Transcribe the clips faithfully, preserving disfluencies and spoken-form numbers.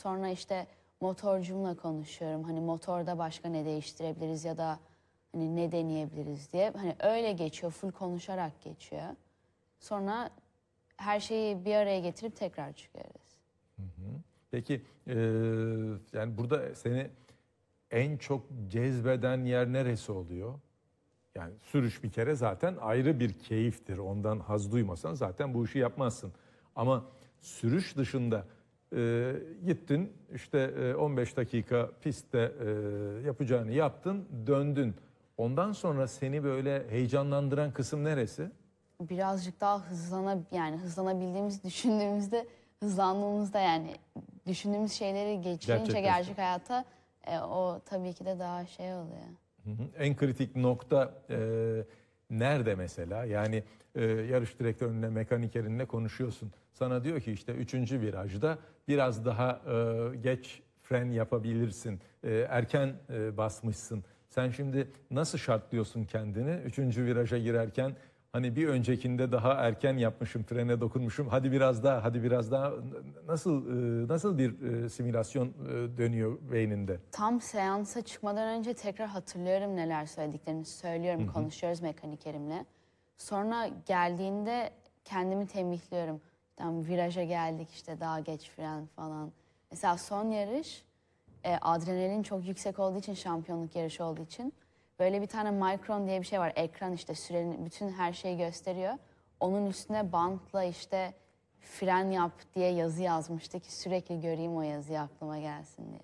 Sonra işte motorcumla konuşuyorum. Hani motorda başka ne değiştirebiliriz ya da hani ne deneyebiliriz diye. Hani öyle geçiyor, full konuşarak geçiyor. Sonra her şeyi bir araya getirip tekrar çıkıyoruz. Hı hı. Peki e, yani burada seni en çok cezbeden yer neresi oluyor? Yani sürüş bir kere zaten ayrı bir keyiftir. Ondan haz duymasan zaten bu işi yapmazsın. Ama sürüş dışında e, gittin işte e, on beş dakika pistte e, yapacağını yaptın, döndün. Ondan sonra seni böyle heyecanlandıran kısım neresi? Birazcık daha hızlana yani hızlanabildiğimizi düşündüğümüzde hızlandığımızda yani düşündüğümüz şeyleri geçirince gerçek hayata e, o tabii ki de daha şey oluyor. Hı hı. En kritik nokta e, nerede mesela? Yani e, yarış direktörünle, mekanikerinle konuşuyorsun. Sana diyor ki işte üçüncü virajda biraz daha e, geç fren yapabilirsin. E, erken e, basmışsın. Sen şimdi nasıl şartlıyorsun kendini? Üçüncü viraja girerken hani bir öncekinde daha erken yapmışım, frene dokunmuşum. Hadi biraz daha, hadi biraz daha. Nasıl e, nasıl bir e, simülasyon e, dönüyor beyninde? Tam seansa çıkmadan önce tekrar hatırlıyorum neler söylediklerini söylüyorum, Hı hı. konuşuyoruz mekanikerimle. Sonra geldiğinde kendimi tembihliyorum. Tamam viraja geldik işte daha geç fren falan. Mesela son yarış e, adrenalin çok yüksek olduğu için şampiyonluk yarışı olduğu için böyle bir tane Micron diye bir şey var. Ekran işte sürenin bütün her şeyi gösteriyor. Onun üstüne bantla işte fren yap diye yazı yazmıştı ki sürekli göreyim o yazıyı aklıma gelsin diye.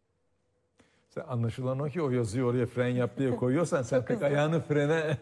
Sen anlaşılan o ki o yazıyı oraya fren yap diye koyuyorsan sen pek ayağını frene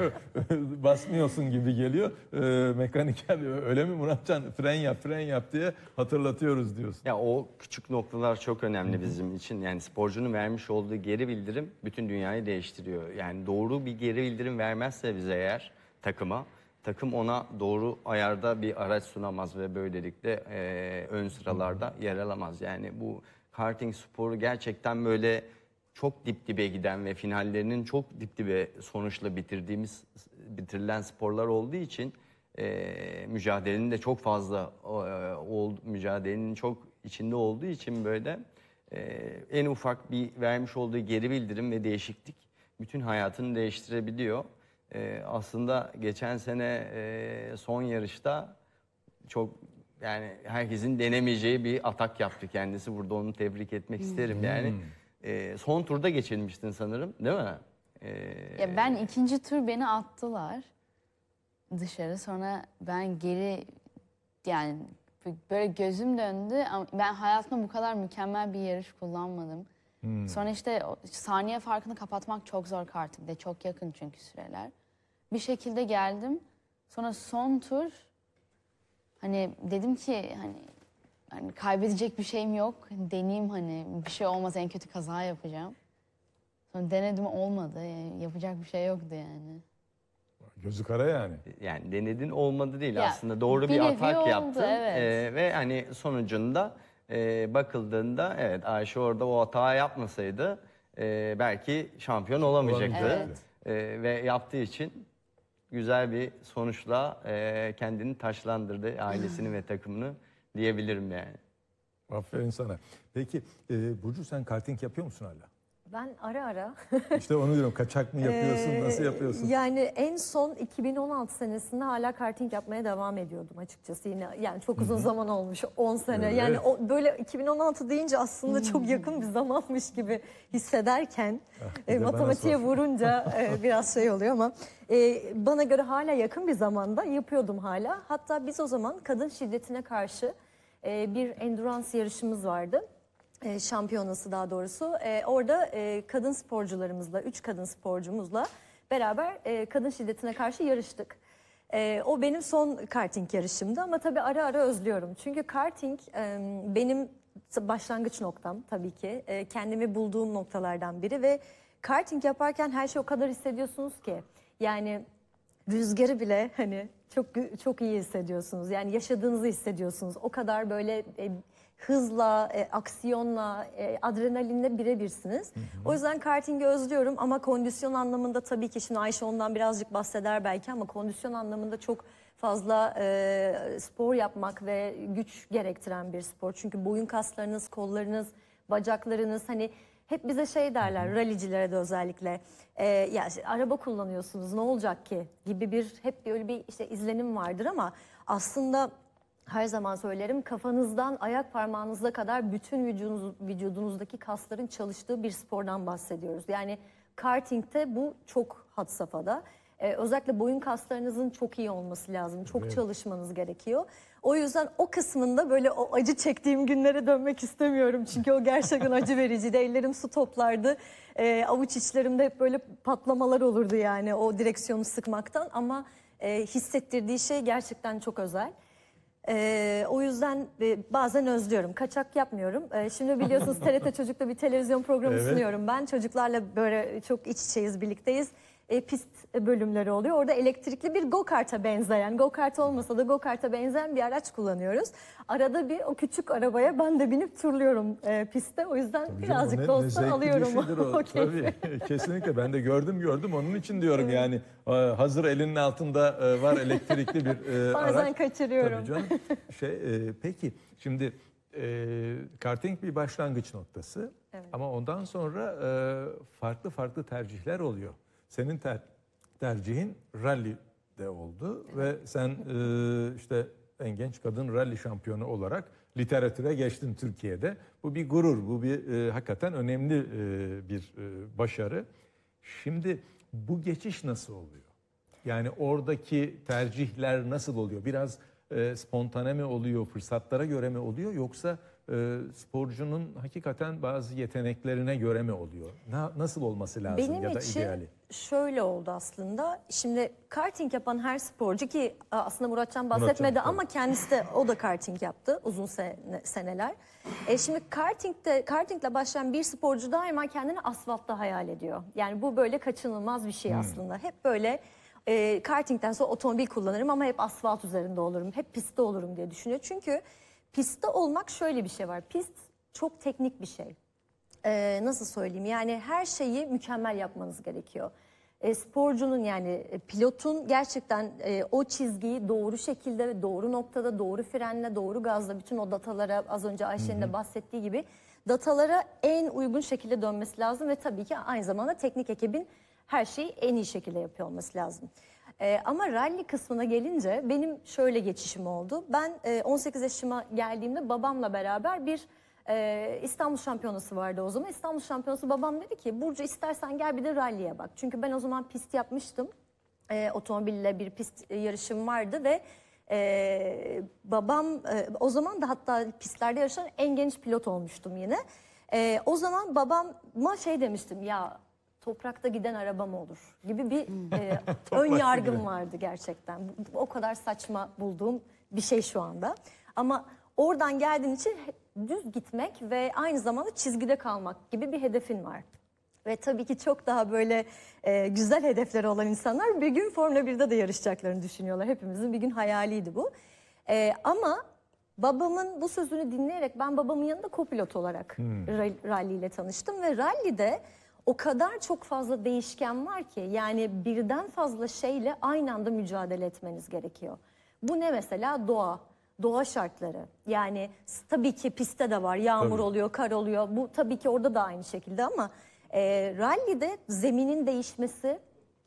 basmıyorsun gibi geliyor. Ee, mekaniker öyle mi Muratcan, fren yap fren yap diye hatırlatıyoruz diyorsun. Ya o küçük noktalar çok önemli bizim için. Yani sporcunun vermiş olduğu geri bildirim bütün dünyayı değiştiriyor. Yani doğru bir geri bildirim vermezse bize eğer takıma, takım ona doğru ayarda bir araç sunamaz ve böylelikle e, ön sıralarda yer alamaz. Yani bu karting sporu gerçekten böyle çok dip dibe giden ve finallerinin çok dip dibe sonuçla bitirdiğimiz bitirilen sporlar olduğu için e, mücadelenin de çok fazla e, ol, mücadelenin çok içinde olduğu için böyle e, en ufak bir vermiş olduğu geri bildirim ve değişiklik bütün hayatını değiştirebiliyor. E, aslında geçen sene e, son yarışta çok yani herkesin denemeyeceği bir atak yaptı kendisi. Burada onu tebrik etmek isterim yani. E, son turda geçilmiştin sanırım, değil mi? E, Ya ben ikinci tur beni attılar dışarı. Sonra ben geri yani böyle gözüm döndü. Ama ben hayatımda bu kadar mükemmel bir yarış kullanmadım. Hmm. Sonra işte o saniye farkını kapatmak çok zor kartingde. Çok yakın çünkü süreler. Bir şekilde geldim. Sonra son tur hani dedim ki hani, hani kaybedecek bir şeyim yok. Deneyeyim hani bir şey olmaz en kötü kaza yapacağım. Sonra denedim olmadı. Yani yapacak bir şey yoktu yani. Gözü kara yani. Yani denedin olmadı değil Ya, aslında doğru bir bir, nevi atak oldu, yaptın evet. Ee, ve hani sonucunda e, bakıldığında evet Ayşe orada o hata yapmasaydı e, belki şampiyon olamayacaktı. Evet. E, ve yaptığı için güzel bir sonuçla e, kendini taşlandırdı ailesini ve takımını diyebilirim yani. Aferin sana. Peki e, Burcu sen karting yapıyor musun hala? Ben ara ara. İşte onu diyorum, kaçak mı yapıyorsun, Ee, nasıl yapıyorsun? Yani en son iki bin on altı senesinde hala karting yapmaya devam ediyordum açıkçası yine. Yani çok uzun zaman olmuş, on sene. Evet. Yani o, böyle iki bin on altı deyince aslında çok yakın bir zamanmış gibi hissederken bir e, de bana matematiğe sor. vurunca e, biraz şey oluyor ama e, bana göre hala yakın bir zamanda yapıyordum hala. Hatta biz o zaman kadın şiddetine karşı e, bir endurance yarışımız vardı. E, şampiyonası daha doğrusu. E, orada e, kadın sporcularımızla, üç kadın sporcumuzla beraber e, kadın şiddetine karşı yarıştık. E, o benim son karting yarışımdı ama tabii ara ara özlüyorum. Çünkü karting e, benim başlangıç noktam tabii ki. E, kendimi bulduğum noktalardan biri ve karting yaparken her şey o kadar hissediyorsunuz ki. Yani rüzgarı bile hani çok çok iyi hissediyorsunuz. Yani yaşadığınızı hissediyorsunuz. O kadar böyle e, hızla, e, aksiyonla, e, adrenalinle birebirsiniz. Hı hı. O yüzden karting'i özlüyorum ama kondisyon anlamında tabii ki şimdi Ayşe ondan birazcık bahseder belki ama kondisyon anlamında çok fazla e, spor yapmak ve güç gerektiren bir spor. Çünkü boyun kaslarınız, kollarınız, bacaklarınız, hani hep bize şey derler, rallicilere de özellikle, e, ya işte araba kullanıyorsunuz ne olacak ki gibi bir hep böyle bir işte izlenim vardır ama aslında her zaman söylerim, kafanızdan ayak parmağınıza kadar bütün vücudunuz, vücudunuzdaki kasların çalıştığı bir spordan bahsediyoruz. Yani kartingde bu çok had safhada. Ee, özellikle boyun kaslarınızın çok iyi olması lazım. Çok Evet. çalışmanız gerekiyor. O yüzden o kısmında böyle o acı çektiğim günlere dönmek istemiyorum. Çünkü o gerçekten acı vericiydi. Ellerim su toplardı. Ee, avuç içlerimde hep böyle patlamalar olurdu yani o direksiyonu sıkmaktan. Ama e, hissettirdiği şey gerçekten çok özel. Ee, o yüzden e, bazen özlüyorum. Kaçak yapmıyorum. Ee, şimdi biliyorsunuz T R T Çocuk'ta bir televizyon programı Evet. sunuyorum ben. Çocuklarla böyle çok iç içeyiz, birlikteyiz. E, pist bölümleri oluyor. Orada elektrikli bir go-kart'a benzeyen, go-kart olmasa da go-kart'a benzeyen bir araç kullanıyoruz. Arada bir o küçük arabaya ben de binip turluyorum e, pistte. O yüzden Tabii canım, birazcık o ne- da ne olsa zevkli bir alıyorum şeydir o. o keyfi. Tabii, kesinlikle ben de gördüm gördüm onun için diyorum yani e, hazır elinin altında e, var elektrikli bir e, Bazen araç. kaçırıyorum. Tabii canım. Şey, e, peki şimdi e, karting bir başlangıç noktası Evet. ama ondan sonra e, farklı farklı tercihler oluyor. Senin ter, tercihin rally de oldu ve sen e, işte en genç kadın rally şampiyonu olarak literatüre geçtin Türkiye'de. Bu bir gurur, bu bir e, hakikaten önemli e, bir e, başarı. Şimdi bu geçiş nasıl oluyor? Yani oradaki tercihler nasıl oluyor? Biraz e, spontane mi oluyor, fırsatlara göre mi oluyor yoksa e, sporcunun hakikaten bazı yeteneklerine göre mi oluyor? Na, nasıl olması lazım Benim ya da için ideali? şöyle oldu aslında. Şimdi karting yapan her sporcu ki aslında Muratcan bahsetmedi Muratcan, ama kendisi de o da karting yaptı uzun sene, seneler. E şimdi kartingde kartingle başlayan bir sporcu daima kendini asfaltta hayal ediyor. Yani bu böyle kaçınılmaz bir şey aslında. Hep böyle e, kartingden sonra otomobil kullanırım ama hep asfalt üzerinde olurum. Hep pistte olurum diye düşünüyor. Çünkü pistte olmak şöyle bir şey var. Pist çok teknik bir şey. Ee, nasıl söyleyeyim, yani her şeyi mükemmel yapmanız gerekiyor. E, sporcunun yani e, pilotun gerçekten e, o çizgiyi doğru şekilde ve doğru noktada, doğru frenle, doğru gazla, bütün o datalara, az önce Ayşe'nin de bahsettiği gibi datalara en uygun şekilde dönmesi lazım ve tabii ki aynı zamanda teknik ekibin her şeyi en iyi şekilde yapıyor olması lazım. Ee, ama rally kısmına gelince benim şöyle geçişim oldu. Ben e, on sekiz yaşıma geldiğimde babamla beraber bir e, İstanbul Şampiyonası vardı o zaman. İstanbul Şampiyonası, babam dedi ki Burcu istersen gel bir de rally'ye bak. Çünkü ben o zaman pist yapmıştım. E, otomobille bir pist yarışım vardı ve e, babam e, o zaman da hatta pistlerde yarışan en genç pilot olmuştum yine. E, o zaman babama şey demiştim, ya toprakta giden araba mı olur gibi bir e, ön yargım giden. vardı gerçekten. Bu- O kadar saçma bulduğum bir şey şu anda. Ama oradan geldiğin için düz gitmek ve aynı zamanda çizgide kalmak gibi bir hedefin var. Ve tabii ki çok daha böyle e, güzel hedefleri olan insanlar bir gün Formula birde de yarışacaklarını düşünüyorlar. Hepimizin bir gün hayaliydi bu. E, ama babamın bu sözünü dinleyerek ben babamın yanında kopilot olarak ra- rally ile tanıştım. Ve rally'de o kadar çok fazla değişken var ki, yani birden fazla şeyle aynı anda mücadele etmeniz gerekiyor. Bu ne mesela? Doğa. Doğa şartları. Yani s- tabii ki pistte de var. Yağmur Tabii. oluyor, kar oluyor. Bu tabii ki orada da aynı şekilde ama e, rally'de zeminin değişmesi,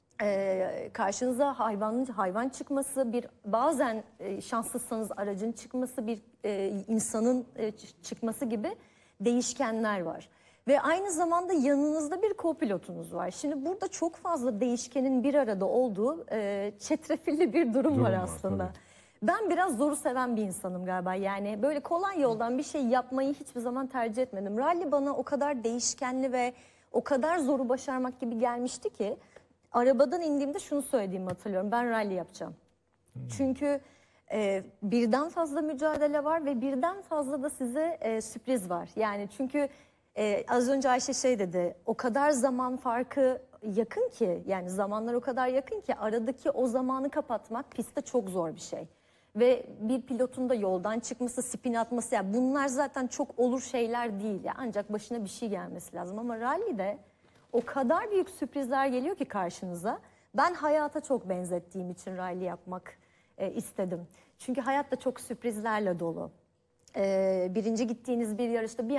e, karşınıza hayvan hayvan çıkması, bir bazen e, şanslıysanız aracın çıkması, bir e, insanın e, ç- çıkması gibi değişkenler var. Ve aynı zamanda yanınızda bir co-pilotunuz var. Şimdi burada çok fazla değişkenin bir arada olduğu e, çetrefilli bir durum, Durum var var, aslında. tabii. Ben biraz zoru seven bir insanım galiba. Yani böyle kolay yoldan bir şey yapmayı hiçbir zaman tercih etmedim. Rally bana o kadar değişkenli ve o kadar zoru başarmak gibi gelmişti ki arabadan indiğimde şunu söylediğimi hatırlıyorum. Ben rally yapacağım. Çünkü e, birden fazla mücadele var ve birden fazla da size e, sürpriz var. Yani çünkü e, az önce Ayşe şey dedi, o kadar zaman farkı yakın ki, yani zamanlar o kadar yakın ki aradaki o zamanı kapatmak pistte çok zor bir şey. Ve bir pilotun da yoldan çıkması, spin atması, yani bunlar zaten çok olur şeyler değil. Yani ancak başına bir şey gelmesi lazım. Ama rally'de o kadar büyük sürprizler geliyor ki karşınıza. Ben hayata çok benzettiğim için rally yapmak e, istedim. Çünkü hayat da çok sürprizlerle dolu. E, birinci gittiğiniz bir yarışta bir